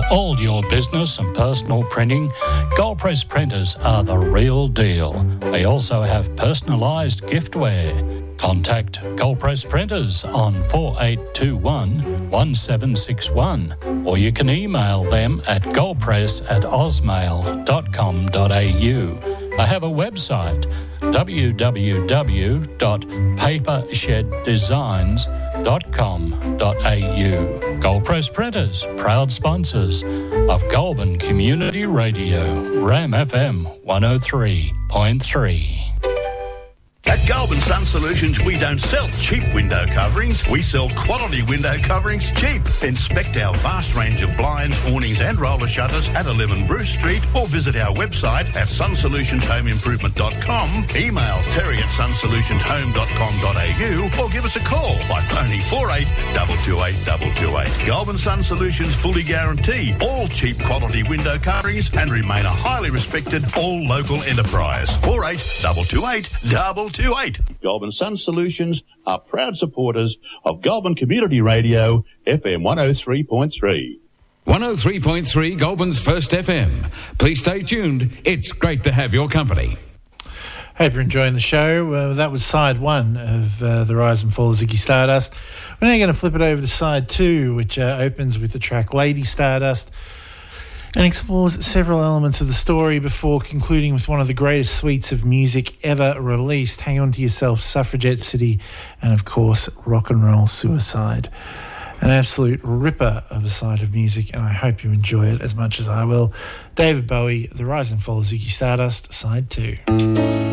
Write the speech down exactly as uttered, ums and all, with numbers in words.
all your business and personal printing, Gold Press printers are the real deal. They also have personalised giftware. Contact Gold Press Printers on four eight two one, one seven six one, or you can email them at goldpress at ausmail dot com dot a u. They have a website, w w w dot paper shed designs dot com dot a u. Gold Press Printers, proud sponsors of Goulburn Community Radio, RAM F M one oh three point three. At Goulburn Sun Solutions, we don't sell cheap window coverings. We sell quality window coverings cheap. Inspect our vast range of blinds, awnings and roller shutters at eleven Bruce Street, or visit our website at sun solutions home improvement dot com. Email terry at sun solutions home dot com dot a u, or give us a call by phoning four eight two two eight two two eight. Goulburn Sun Solutions fully guarantee all cheap quality window coverings and remain a highly respected all local enterprise. four eight two two eight two two eight. Goulburn Sun Solutions are proud supporters of Goulburn Community Radio, F M one oh three point three. one oh three point three, Goulburn's first F M. Please stay tuned. It's great to have your company. Hope you're enjoying the show. Uh, that was side one of uh, The Rise and Fall of Ziggy Stardust. We're now going to flip it over to side two, which uh, opens with the track Lady Stardust and explores several elements of the story before concluding with one of the greatest suites of music ever released, Hang On To Yourself, Suffragette City, and of course Rock and Roll Suicide. An absolute ripper of a side of music, and I hope you enjoy it as much as I will. David Bowie, The Rise and Fall of Ziggy Stardust, side two.